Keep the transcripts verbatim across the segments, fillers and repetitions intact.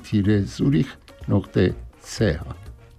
تیره زوریخ نقطه سه ها.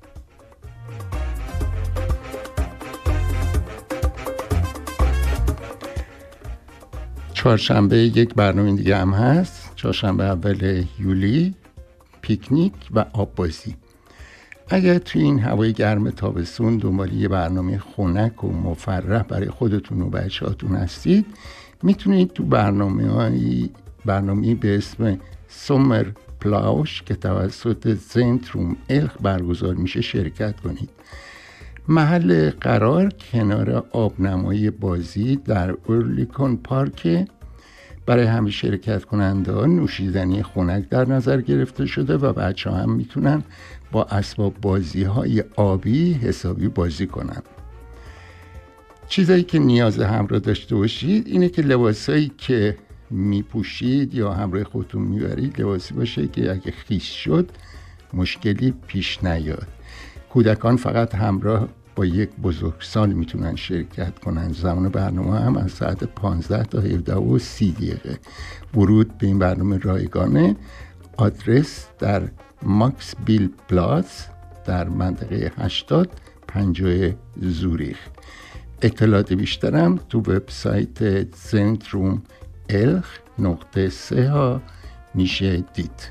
چهارشنبه یک برنامه دیگه هم هست، چهارشنبه اول یولی، پیکنیک و آب‌بازی. اگر توی این هوای گرم تابستون دنبال یه برنامه خنک و مفرح برای خودتون و بچه‌هاتون هستید، میتونید تو برنامه‌ای برنامه‌ای به اسم سومر پلاوش که توسط زنتروم الخ برگزار میشه شرکت کنید. محل قرار کنار آبنمای بازی در اورلیکون پارک. برای همه شرکت کنندگان نوشیدنی خنک در نظر گرفته شده و بچه هم میتونن با اسباب بازی های آبی حسابی بازی کنن. چیزایی که نیاز همراه داشته باشید اینه که لباسایی که میپوشید یا همراه خودتون میبرید لباسی باشه که اگه خیس شد مشکلی پیش نیاد. کودکان فقط همراه با یک بزرگسال میتونن شرکت کنن. زمان برنامه هم از ساعت پانزده تا هفده و سی دقیقه. ورود به این برنامه رایگانه. آدرس در ماکس بیل پلاس در منطقه هشتاد پنجاه زوریخ. اطلاعات بیشترم تو وبسایت زنتروم الخ نقطه سه ها میشه دید.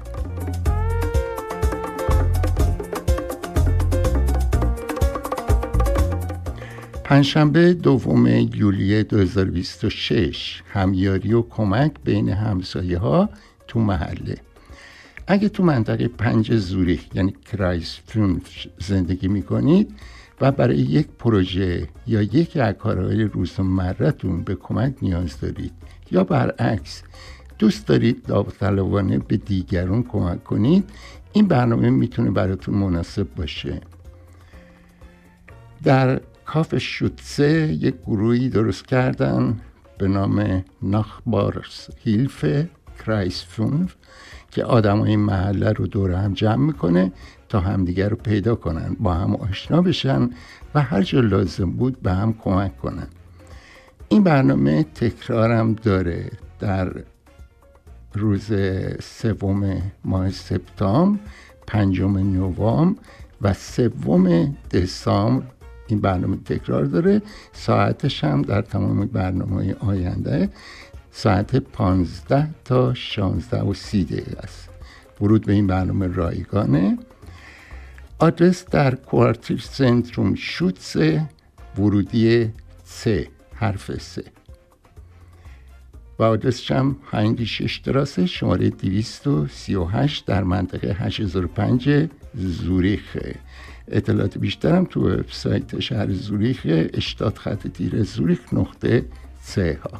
پنجشنبه دوم یولی دو هزار و بیست و شش، همیاری و کمک بین همسایه ها تو محله. اگه تو منطقه پنج زوریخ یعنی کرایس فونف زندگی میکنید و برای یک پروژه یا یک از کارهای روزمره‌تون به کمک نیاز دارید یا برعکس دوست دارید داوطلبانه به دیگران کمک کنید، این برنامه میتونه براتون مناسب باشه. در کاف شوتسه یک گروهی درست کردن به نام ناخبارس هیلفه کرایس فونف که آدمای محله رو دور هم جمع میکنه تا همدیگر رو پیدا کنن، با هم آشنا بشن و هر جا لازم بود به هم کمک کنن. این برنامه تکرارم داره. در روز سوم ماه سپتامبر، پنجم نوامبر و سوم دسامبر این برنامه تکرار داره. ساعتش هم در تمام برنامه آینده ساعت پانزده تا شانزده و سی دقیقه است. ورود به این برنامه رایگانه. آدرس در کوارتیر سنتروم شوتسه، ورودی سه، حرف سه و آدرسش هم هاینریش اشتراسه، شماره دویست و سی و هشت در منطقه هشت هزار و پنج زوریخه. اطلاعات بیشترم تو وبسایت شهر زوریخ اشتاد خط تیره زوریخ نقطه سه ها.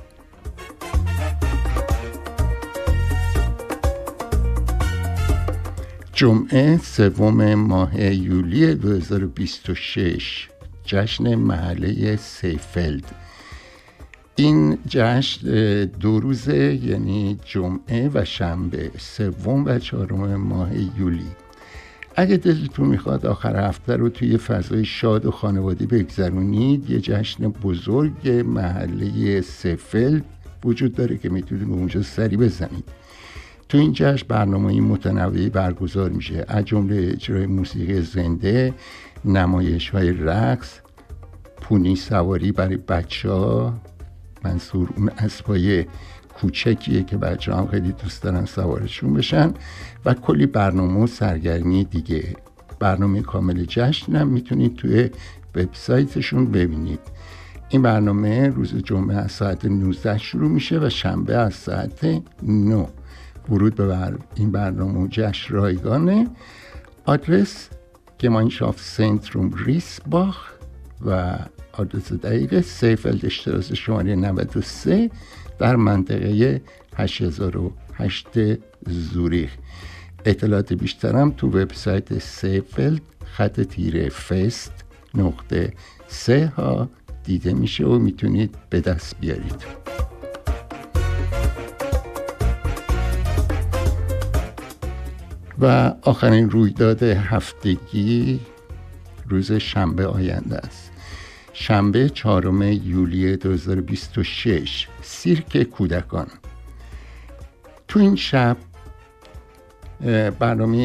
جمعه سوم ماه یولی دو هزار و بیست و شش، جشن محله سیفلد. این جشن دو روزه، یعنی جمعه و شنبه، سوم و چهارم ماه یولی. اگه دلتون میخواد آخر هفته رو توی فضای شاد و خانوادی بگذرونید، یه جشن بزرگ محله سیفلد وجود داره که میتونید به اونجا سری بزنید. تو این جشن برنامه‌های متنوعی برگزار میشه، از جمله اجرای موسیقی زنده، نمایش‌های رقص، پونی سواری برای بچه‌ها، منظور اون اسبای کوچکیه که بچه‌ها هم خیلی دوست دارن سوارشون بشن، و کلی برنامه و سرگرمی دیگه. برنامه کامل جشن هم میتونید توی وبسایتشون ببینید. این برنامه روز جمعه از ساعت نوزده شروع میشه و شنبه از ساعت نه. ورود به بر... این برنامه و جشن رایگانه. آدرس گمانشافت سنتروم ریسباخ و آدرس دقیق سیفلد اشتراس شماره نود و سه در منطقه هشت هزار و هشت زوریخ. اطلاعات بیشترم تو وبسایت سیفلد خط تیره فست نقطه سه ها دیده میشه و میتونید به دست بیارید. و آخرین رویداد هفتگی روز شنبه آینده است. شنبه چهارم یولی دو هزار و بیست و شش، سیرک کودکان. تو این شب برنامه